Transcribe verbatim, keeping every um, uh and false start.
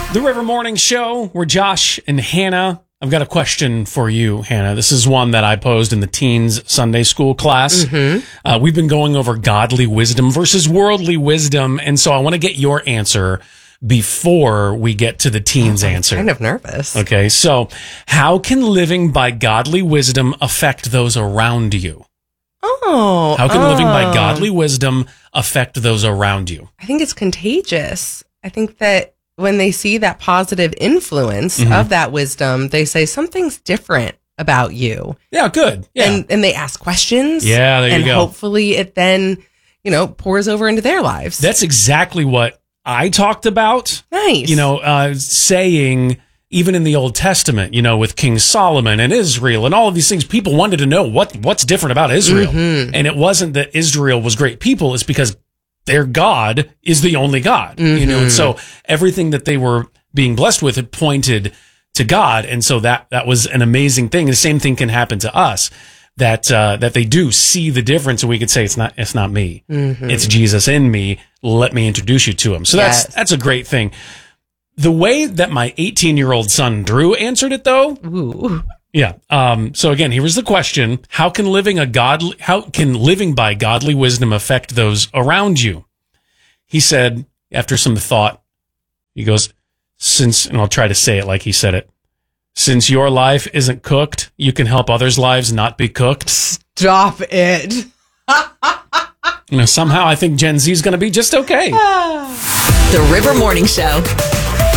The River Morning Show, where Josh and Hannah. I've got a question for you, Hannah. This is one that I posed in the teens Sunday school class. Mm-hmm. Uh, we've been going over godly wisdom versus worldly wisdom, and so I want to get your answer before we get to the teens' I'm answer. kind of nervous. Okay, so how can living by godly wisdom affect those around you? Oh. How can oh. living by godly wisdom affect those around you? I think it's contagious. I think that when they see that positive influence Mm-hmm. of that wisdom, they say something's different about you. Yeah, good. Yeah. And and they ask questions. Yeah, there you and go. hopefully it then, you know, pours over into their lives. That's exactly what I talked about. Nice. You know, uh, saying, even in the Old Testament, you know, with King Solomon and Israel and all of these things, people wanted to know what what's different about Israel. Mm-hmm. And it wasn't that Israel was great people. It's because their God is the only God. Mm-hmm. You know, and so everything that they were being blessed with, it pointed to God. And so that that was an amazing thing. The same thing can happen to us. That uh, that they do see the difference, and we could say it's not it's not me, mm-hmm. it's Jesus in me. Let me introduce you to him. So yes. that's that's a great thing. The way that my eighteen-year-old son Drew answered it, though, Ooh. yeah. Um, so again, here was the question: How can living a godly how can living by godly wisdom affect those around you? He said, after some thought, he goes, "Since," and I'll try to say it like he said it. Since your life isn't cooked, you can help others' lives not be cooked. Stop it. You know, somehow I think Gen Z is going to be just okay. The River Morning Show.